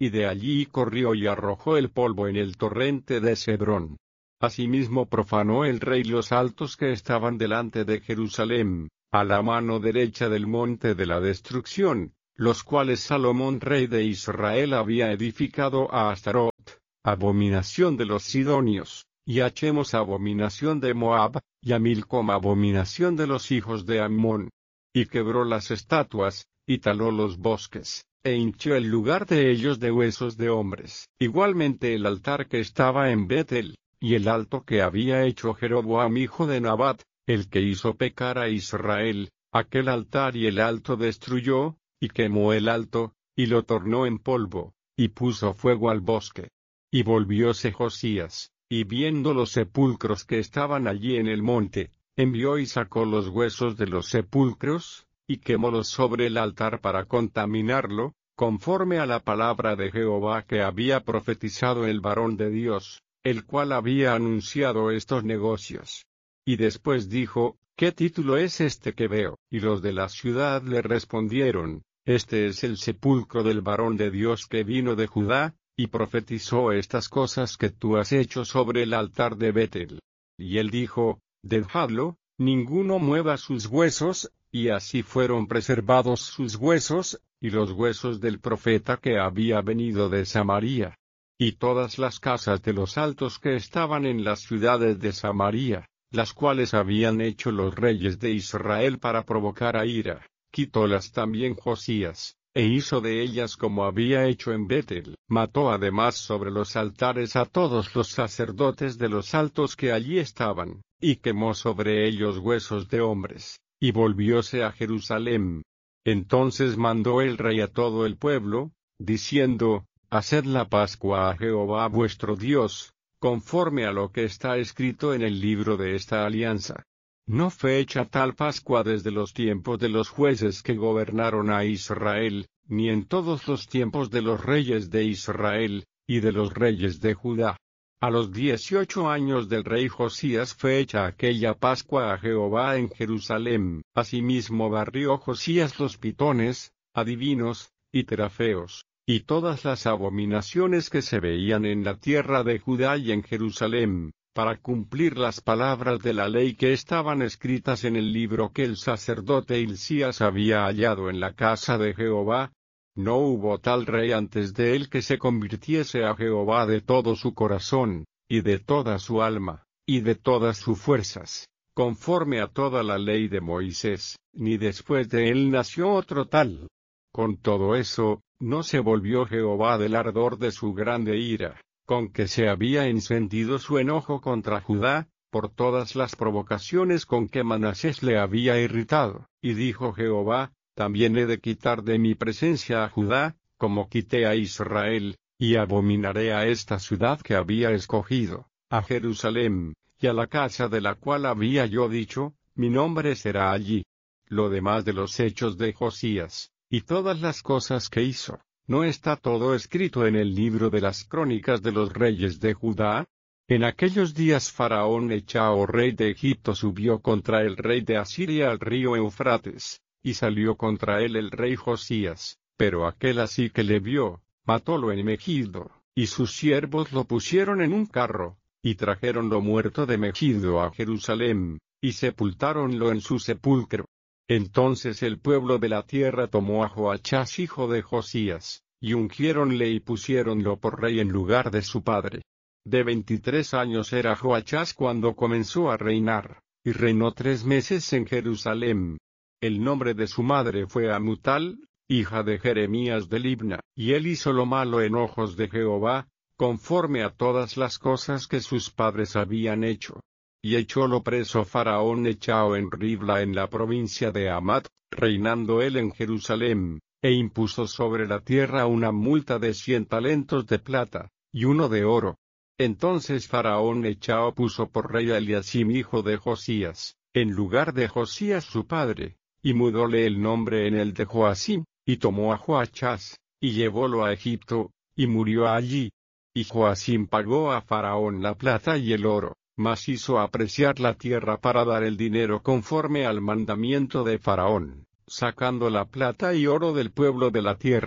y de allí corrió y arrojó el polvo en el torrente de Cedrón. Asimismo profanó el rey los altos que estaban delante de Jerusalén, a la mano derecha del monte de la destrucción, los cuales Salomón rey de Israel había edificado a Astarot, abominación de los sidonios, y a Chemos abominación de Moab, y a Milcom abominación de los hijos de Ammón. Y quebró las estatuas, y taló los bosques, e hinchió el lugar de ellos de huesos de hombres. Igualmente el altar que estaba en Betel, y el alto que había hecho Jeroboam hijo de Nabat, el que hizo pecar a Israel, aquel altar y el alto destruyó, y quemó el alto, y lo tornó en polvo, y puso fuego al bosque. Y volvióse Josías, y viendo los sepulcros que estaban allí en el monte, envió y sacó los huesos de los sepulcros, y quemólos sobre el altar para contaminarlo, conforme a la palabra de Jehová que había profetizado el varón de Dios, el cual había anunciado estos negocios. Y después dijo, ¿qué título es este que veo? Y los de la ciudad le respondieron, este es el sepulcro del varón de Dios que vino de Judá, y profetizó estas cosas que tú has hecho sobre el altar de Betel. Y él dijo, dejadlo, ninguno mueva sus huesos, y así fueron preservados sus huesos, y los huesos del profeta que había venido de Samaria. Y todas las casas de los altos que estaban en las ciudades de Samaria, las cuales habían hecho los reyes de Israel para provocar a ira, quitólas también Josías, e hizo de ellas como había hecho en Betel. Mató además sobre los altares a todos los sacerdotes de los altos que allí estaban, y quemó sobre ellos huesos de hombres, y volvióse a Jerusalén. Entonces mandó el rey a todo el pueblo, diciendo, haced la Pascua a Jehová vuestro Dios, conforme a lo que está escrito en el libro de esta alianza. No fue hecha tal Pascua desde los tiempos de los jueces que gobernaron a Israel, ni en todos los tiempos de los reyes de Israel, y de los reyes de Judá. A los dieciocho años del rey Josías fue hecha aquella Pascua a Jehová en Jerusalén. Asimismo barrió Josías los pitones, adivinos, y terafeos, y todas las abominaciones que se veían en la tierra de Judá y en Jerusalén, para cumplir las palabras de la ley que estaban escritas en el libro que el sacerdote Hilcías había hallado en la casa de Jehová. No hubo tal rey antes de él que se convirtiese a Jehová de todo su corazón, y de toda su alma, y de todas sus fuerzas, conforme a toda la ley de Moisés, ni después de él nació otro tal. Con todo eso, no se volvió Jehová del ardor de su grande ira, con que se había encendido su enojo contra Judá, por todas las provocaciones con que Manasés le había irritado, y dijo Jehová, también he de quitar de mi presencia a Judá, como quité a Israel, y abominaré a esta ciudad que había escogido, a Jerusalén, y a la casa de la cual había yo dicho, mi nombre será allí. Lo demás de los hechos de Josías, y todas las cosas que hizo, ¿no está todo escrito en el libro de las crónicas de los reyes de Judá? En aquellos días Faraón Echao rey de Egipto subió contra el rey de Asiria al río Eufrates, y salió contra él el rey Josías, pero aquel así que le vio, matólo en Megiddo, y sus siervos lo pusieron en un carro, y trajeronlo muerto de Megiddo a Jerusalén, y sepultáronlo en su sepulcro. Entonces el pueblo de la tierra tomó a Joachás hijo de Josías, y ungiéronle y pusiéronlo por rey en lugar de su padre. De veintitrés años era Joachás cuando comenzó a reinar, y reinó tres meses en Jerusalén. El nombre de su madre fue Amutal, hija de Jeremías de Libna, y él hizo lo malo en ojos de Jehová, conforme a todas las cosas que sus padres habían hecho. Y echólo preso Faraón Echao en Ribla en la provincia de Amat, reinando él en Jerusalén, e impuso sobre la tierra una multa de cien talentos de plata, y uno de oro. Entonces Faraón Echao puso por rey a Eliacim hijo de Josías, en lugar de Josías su padre, y mudóle el nombre en el de Joacim, y tomó a Joachás, y llevólo a Egipto, y murió allí. Y Joacim pagó a Faraón la plata y el oro, mas hizo apreciar la tierra para dar el dinero conforme al mandamiento de Faraón, sacando la plata y oro del pueblo de la tierra,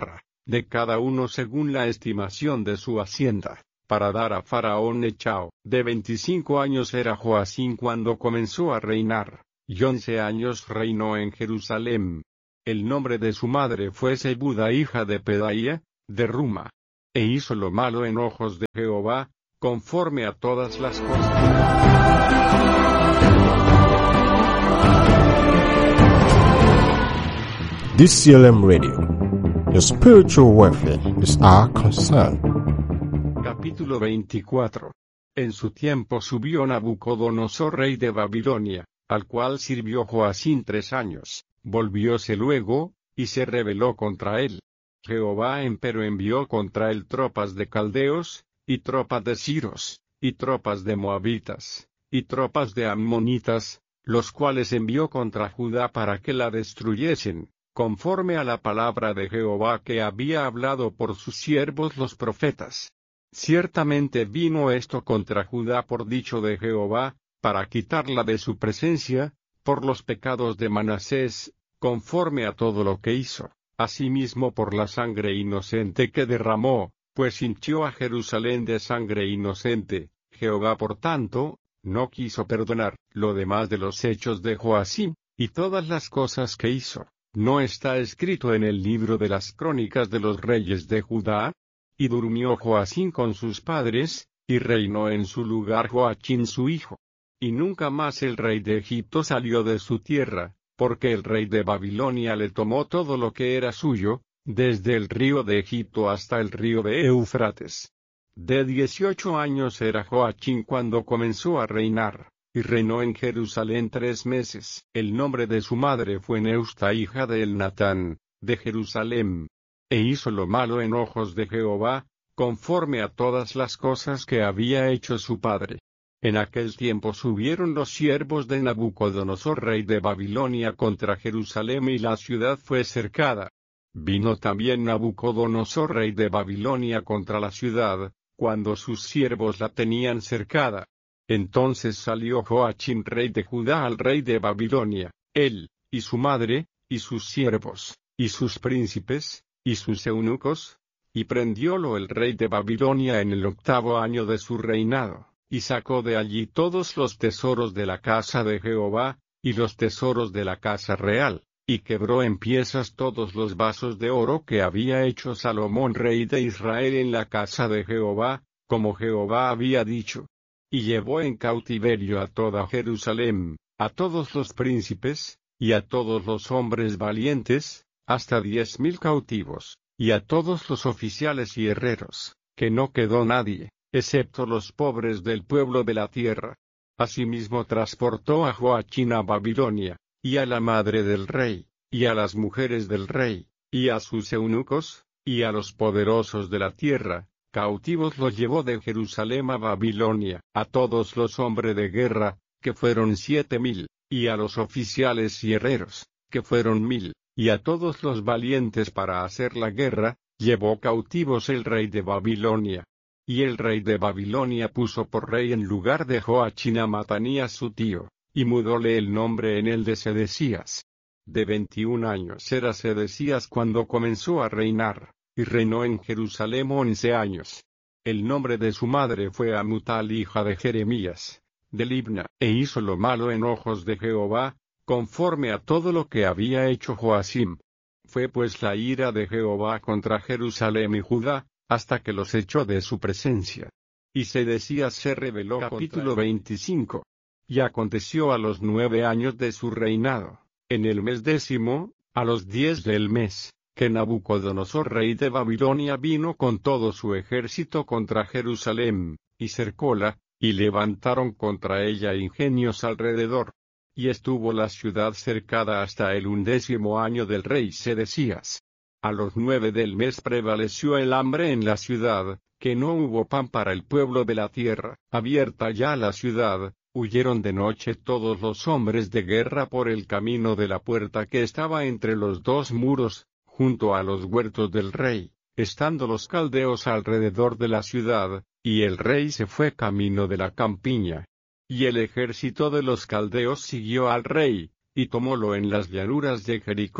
de cada uno según la estimación de su hacienda, para dar a Faraón Nechao. De veinticinco años era Joacim cuando comenzó a reinar, y once años reinó en Jerusalén. El nombre de su madre fue Zebuda hija de Pedaía, de Ruma. E hizo lo malo en ojos de Jehová, conforme a todas las cosas. D C L M Radio. Your spiritual welfare is our concern. Capítulo veinticuatro. En su tiempo subió Nabucodonosor rey de Babilonia, al cual sirvió Joacim tres años, volvióse luego, y se rebeló contra él. Jehová empero envió contra él tropas de caldeos, y tropas de siros, y tropas de moabitas, y tropas de ammonitas, los cuales envió contra Judá para que la destruyesen, conforme a la palabra de Jehová que había hablado por sus siervos los profetas. Ciertamente vino esto contra Judá por dicho de Jehová, para quitarla de su presencia, por los pecados de Manasés, conforme a todo lo que hizo, asimismo por la sangre inocente que derramó, pues hinchió a Jerusalén de sangre inocente. Jehová por tanto, no quiso perdonar lo demás de los hechos de Joacim, y todas las cosas que hizo, ¿no está escrito en el libro de las crónicas de los reyes de Judá? Y durmió Joacim con sus padres, y reinó en su lugar Joachim su hijo. Y nunca más el rey de Egipto salió de su tierra, porque el rey de Babilonia le tomó todo lo que era suyo, desde el río de Egipto hasta el río de Eufrates. De dieciocho años era Joachim cuando comenzó a reinar, y reinó en Jerusalén tres meses. El nombre de su madre fue Neusta hija de Elnatán, de Jerusalén. E hizo lo malo en ojos de Jehová, conforme a todas las cosas que había hecho su padre. En aquel tiempo subieron los siervos de Nabucodonosor rey de Babilonia contra Jerusalén y la ciudad fue cercada. Vino también Nabucodonosor rey de Babilonia contra la ciudad, cuando sus siervos la tenían cercada. Entonces salió Joachim rey de Judá al rey de Babilonia, él, y su madre, y sus siervos, y sus príncipes, y sus eunucos, y prendiólo el rey de Babilonia en el octavo año de su reinado, y sacó de allí todos los tesoros de la casa de Jehová, y los tesoros de la casa real, y quebró en piezas todos los vasos de oro que había hecho Salomón rey de Israel en la casa de Jehová, como Jehová había dicho. Y llevó en cautiverio a toda Jerusalén, a todos los príncipes, y a todos los hombres valientes, hasta diez mil cautivos, y a todos los oficiales y herreros, que no quedó nadie, excepto los pobres del pueblo de la tierra. Asimismo transportó a Joachim a Babilonia, y a la madre del rey, y a las mujeres del rey, y a sus eunucos, y a los poderosos de la tierra, cautivos los llevó de Jerusalén a Babilonia, a todos los hombres de guerra, que fueron siete mil, y a los oficiales y herreros, que fueron mil, y a todos los valientes para hacer la guerra, llevó cautivos el rey de Babilonia. Y el rey de Babilonia puso por rey en lugar de Joachim a Matanías su tío, y mudóle el nombre en el de Sedecías. De veintiún años era Sedecías cuando comenzó a reinar, y reinó en Jerusalén once años. El nombre de su madre fue Amutal hija de Jeremías, de Libna, e hizo lo malo en ojos de Jehová, conforme a todo lo que había hecho Joacim. Fue pues la ira de Jehová contra Jerusalén y Judá, hasta que los echó de su presencia. Y Sedecías se rebeló. Capítulo veinticinco. Y aconteció a los nueve años de su reinado, en el mes décimo, a los diez del mes, que Nabucodonosor rey de Babilonia vino con todo su ejército contra Jerusalén, y cercóla, y levantaron contra ella ingenios alrededor. Y estuvo la ciudad cercada hasta el undécimo año del rey Sedecías. A los nueve del mes prevaleció el hambre en la ciudad, que no hubo pan para el pueblo de la tierra. Abierta ya la ciudad, huyeron de noche todos los hombres de guerra por el camino de la puerta que estaba entre los dos muros, junto a los huertos del rey, estando los caldeos alrededor de la ciudad, y el rey se fue camino de la campiña. Y el ejército de los caldeos siguió al rey, y tomólo en las llanuras de Jericó,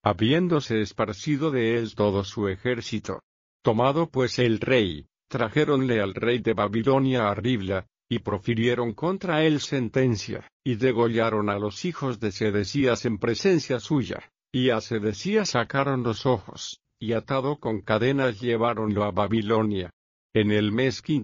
habiéndose esparcido de él todo su ejército. Tomado pues el rey, trajéronle al rey de Babilonia a Ribla, y profirieron contra él sentencia, y degollaron a los hijos de Sedecías en presencia suya, y a Sedecías sacaron los ojos, y atado con cadenas lleváronlo a Babilonia. En el mes quinto